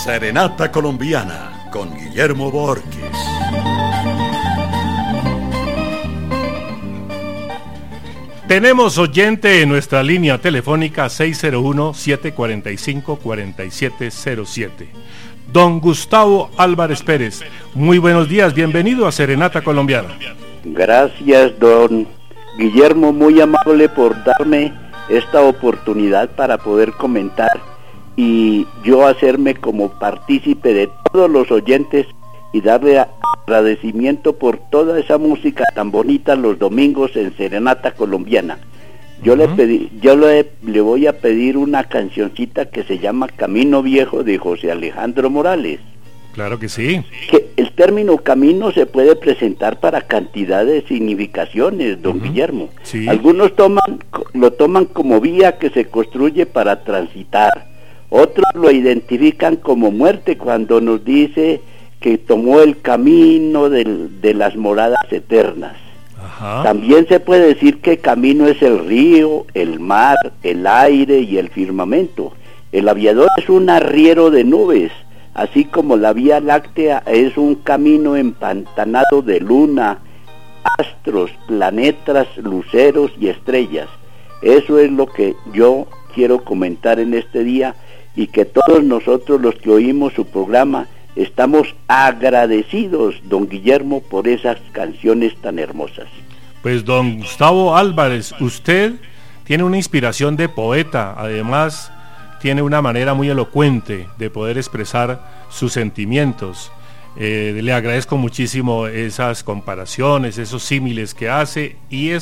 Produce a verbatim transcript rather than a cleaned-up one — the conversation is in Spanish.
Serenata Colombiana con Guillermo Borges. Tenemos oyente en nuestra línea telefónica seis cero uno, siete cuatro cinco, cuatro siete cero siete. Don Gustavo Álvarez Pérez, muy buenos días, bienvenido a Serenata Colombiana. Gracias, don Guillermo, muy amable por darme esta oportunidad para poder comentar y yo hacerme como partícipe de todos los oyentes y darle agradecimiento por toda esa música tan bonita los domingos en Serenata Colombiana. Yo uh-huh. le pedí, yo le, le voy a pedir una cancioncita que se llama Camino Viejo de José Alejandro Morales. Claro que sí. Que el término camino se puede presentar para cantidad de significaciones, don uh-huh. Guillermo. Sí. Algunos toman, lo toman como vía que se construye para transitar. Otros lo identifican como muerte cuando nos dice que tomó el camino del, de las moradas eternas. Ajá. También se puede decir que camino es el río, el mar, el aire y el firmamento. El aviador es un arriero de nubes, así como la Vía Láctea es un camino empantanado de luna, astros, planetas, luceros y estrellas. Eso es lo que yo quiero comentar en este día y que todos nosotros los que oímos su programa estamos agradecidos, don Guillermo, por esas canciones tan hermosas. Pues don Gustavo Álvarez, usted tiene una inspiración de poeta, además tiene una manera muy elocuente de poder expresar sus sentimientos. Eh, le agradezco muchísimo esas comparaciones, esos símiles que hace y es